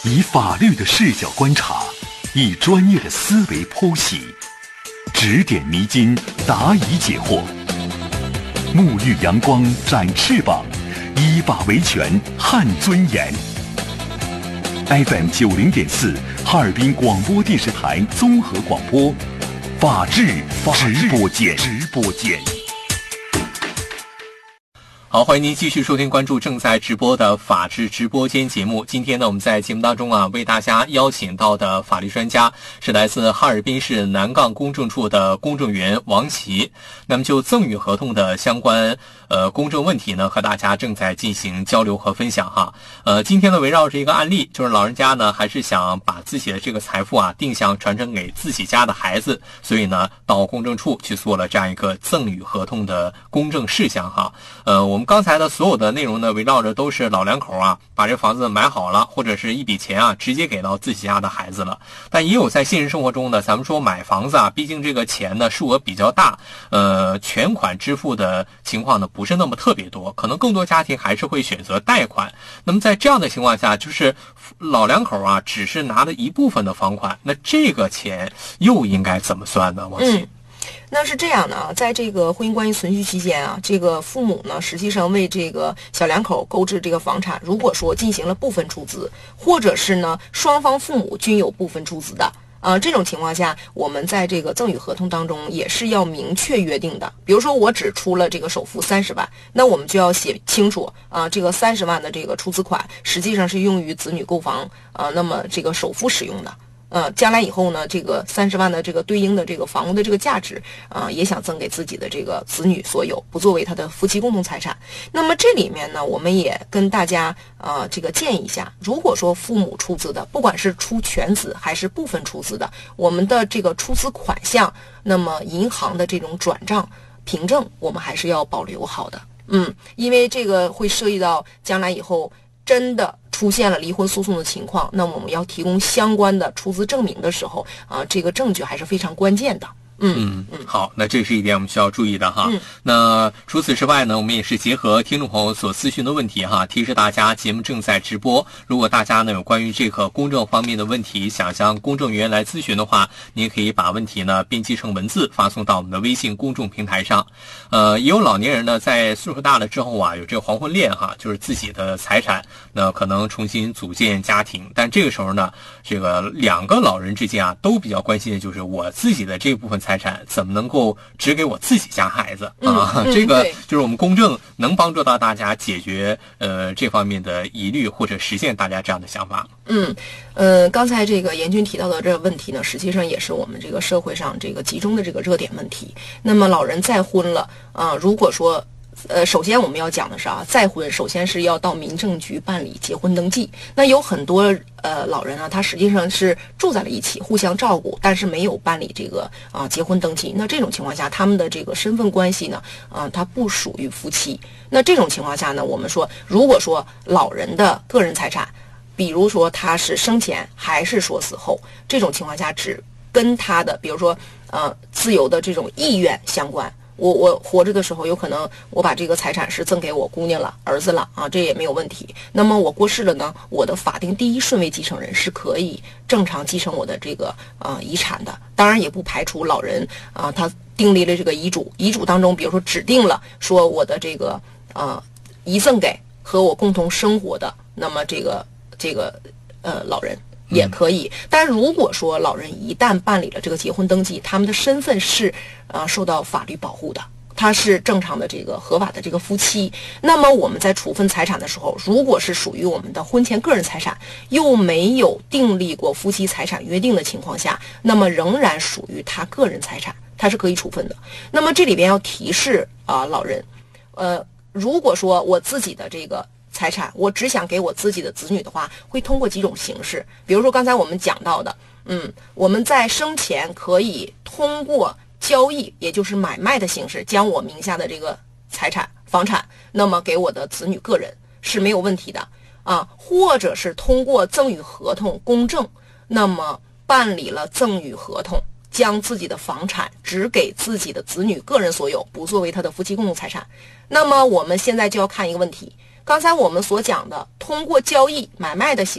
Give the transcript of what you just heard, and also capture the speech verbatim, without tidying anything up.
以法律的视角观察，以专业的思维剖析，指点迷津，答疑解惑。沐浴阳光，展翅膀，依法维权，撼尊严。F M 九零点四，哈尔滨广播电视台综合广播，法治直播间。直播间。 好，欢迎您继续收听关注正在直播的法治直播间节目。今天呢，我们在节目当中啊，为大家邀请到的法律专家是来自哈尔滨市南岗公证处的公证员王琦。那么就赠与合同的相关呃公证问题呢，和大家正在进行交流和分享哈。呃，今天呢，围绕着一个案例，就是老人家呢还是想把自己的这个财富啊定向传承给自己家的孩子，所以呢，到公证处去做了这样一个赠与合同的公证事项哈。呃，我。我们刚才的所有的内容呢，围绕着都是老两口啊，把这房子买好了，或者是一笔钱啊，直接给到自己家的孩子了。但也有在现实生活中呢，咱们说买房子啊，毕竟这个钱呢数额比较大，呃，全款支付的情况呢不是那么特别多，可能更多家庭还是会选择贷款。那么在这样的情况下，就是老两口啊，只是拿了一部分的房款，那这个钱又应该怎么算呢？王琦？ 嗯那是这样的啊，在这个婚姻关系存续期间啊，这个父母呢，实际上为这个小两口购置这个房产，如果说进行了部分出资，或者是呢双方父母均有部分出资的啊、呃，这种情况下，我们在这个赠与合同当中也是要明确约定的。比如说我只出了这个首付三十万，那我们就要写清楚啊、呃，这个三十万的这个出资款实际上是用于子女购房啊、呃，那么这个首付使用的。呃，将来以后呢，这个三十万的这个对应的这个房屋的这个价值啊、呃，也想赠给自己的这个子女所有，不作为他的夫妻共同财产。那么这里面呢，我们也跟大家呃这个建议一下，如果说父母出资的，不管是出全资还是部分出资的，我们的这个出资款项，那么银行的这种转账凭证，我们还是要保留好的。嗯，因为这个会涉及到将来以后真的出现了离婚诉讼的情况，那么我们要提供相关的出资证明的时候啊，这个证据还是非常关键的。 嗯嗯，好，那这是一点我们需要注意的哈。嗯、那除此之外呢，我们也是结合听众朋友所咨询的问题哈，提示大家节目正在直播。如果大家呢有关于这个公证方面的问题，想向公证员来咨询的话，你也可以把问题呢编辑成文字发送到我们的微信公众平台上。呃，也有老年人呢在岁数大了之后啊，有这个黄昏恋哈，就是自己的财产，那可能重新组建家庭，但这个时候呢，这个两个老人之间啊都比较关心的就是我自己的这部分财产。财产怎么能够只给我自己家孩子啊？ 嗯嗯、 这个就是我们公证能帮助到大家解决呃这方面的疑虑，或者实现大家这样的想法。 嗯，呃，刚才这个严军提到的这个问题呢，实际上也是我们这个社会上这个集中的这个热点问题。那么老人再婚了啊、呃，如果说呃，首先我们要讲的是啊，再婚首先是要到民政局办理结婚登记。那有很多呃老人啊，他实际上是住在了一起，互相照顾，但是没有办理这个啊、呃、结婚登记。那这种情况下，他们的这个身份关系呢，啊、呃，他不属于夫妻。那这种情况下呢，我们说，如果说老人的个人财产，比如说他是生前还是说死后，这种情况下只跟他的比如说呃自由的这种意愿相关。我我活着的时候，有可能我把这个财产是赠给我姑娘了、儿子了啊，这也没有问题。那么我过世了呢，我的法定第一顺位继承人是可以正常继承我的这个呃遗产的。当然也不排除老人啊，他订立了这个遗嘱，遗嘱当中比如说指定了说我的这个呃遗赠给和我共同生活的，那么这个这个呃老人。也可以，但如果说老人一旦办理了这个结婚登记，他们的身份是呃受到法律保护的，他是正常的这个合法的这个夫妻。那么我们在处分财产的时候，如果是属于我们的婚前个人财产，又没有订立过夫妻财产约定的情况下，那么仍然属于他个人财产，他是可以处分的。那么这里边要提示啊、呃、老人，呃，如果说我自己的这个财产，我只想给我自己的子女的话，会通过几种形式。比如说刚才我们讲到的，嗯，我们在生前可以通过交易，也就是买卖的形式，将我名下的这个财产、房产，那么给我的子女个人是没有问题的啊。或者是通过赠与合同公证，那么办理了赠与合同，将自己的房产只给自己的子女个人所有，不作为他的夫妻共同财产。那么我们现在就要看一个问题。刚才我们所讲的通过交易买卖的形